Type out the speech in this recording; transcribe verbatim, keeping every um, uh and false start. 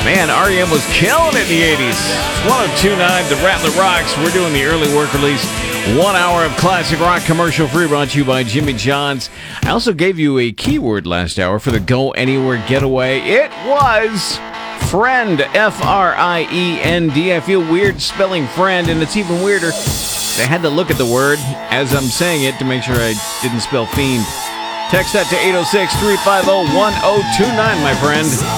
Man, R E M was killing it in the eighties. one oh two point nine, The Rattler Rocks. We're doing the early work release. One hour of classic rock commercial free, brought to you by Jimmy John's. I also gave you a keyword last hour for the Go Anywhere getaway. It was friend, F R I E N D. I feel weird spelling friend, and it's even weirder. I had to look at the word as I'm saying it to make sure I didn't spell fiend. Text that to eight oh six, three five oh, one oh two nine, my friend.